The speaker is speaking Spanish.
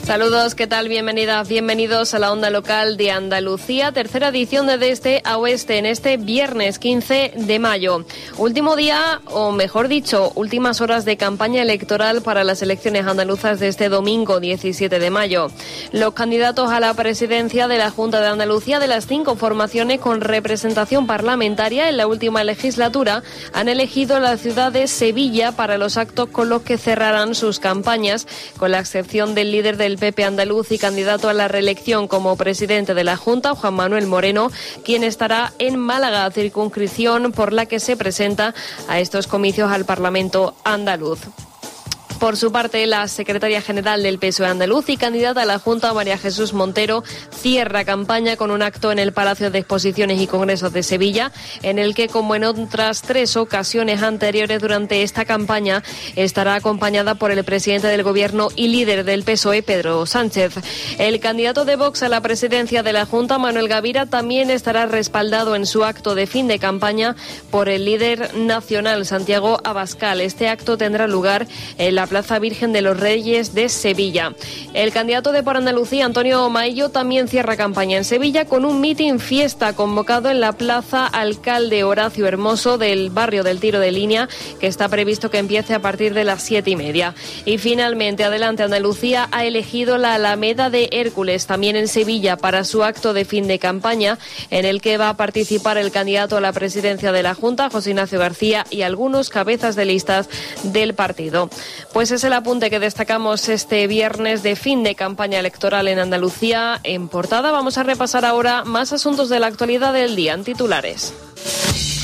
Saludos, ¿qué tal? Bienvenidas, bienvenidos a la Onda Local de Andalucía, tercera edición de Este a Oeste en este viernes 15 de mayo. Último día, o mejor dicho, últimas horas de campaña electoral para las elecciones andaluzas de este domingo 17 de mayo. Los candidatos a la presidencia de la Junta de Andalucía de las 5 formaciones con representación parlamentaria en la última legislatura han elegido la ciudad de Sevilla para los actos con los que cerrarán sus campañas, con la excepción del líder del PP andaluz y candidato a la reelección como presidente de la Junta, Juan Manuel Moreno, quien estará en Málaga, circunscripción por la que se presenta a estos comicios al Parlamento andaluz. Por su parte, la secretaria general del PSOE andaluz y candidata a la Junta, María Jesús Montero, cierra campaña con un acto en el Palacio de Exposiciones y Congresos de Sevilla, en el que, como en otras 3 ocasiones anteriores durante esta campaña, estará acompañada por el presidente del Gobierno y líder del PSOE, Pedro Sánchez. El candidato de Vox a la presidencia de la Junta, Manuel Gavira, también estará respaldado en su acto de fin de campaña por el líder nacional, Santiago Abascal. Este acto tendrá lugar en la Plaza Virgen de los Reyes de Sevilla. El candidato de Por Andalucía, Antonio Maillo, también cierra campaña en Sevilla con un mitin fiesta convocado en la Plaza Alcalde Horacio Hermoso del barrio del Tiro de Línea, que está previsto que empiece a partir de las 7:30. Y finalmente, Adelante Andalucía ha elegido la Alameda de Hércules, también en Sevilla, para su acto de fin de campaña, en el que va a participar el candidato a la presidencia de la Junta, José Ignacio García, y algunos cabezas de listas del partido. Pues es el apunte que destacamos este viernes de fin de campaña electoral en Andalucía. En portada vamos a repasar ahora más asuntos de la actualidad del día en titulares.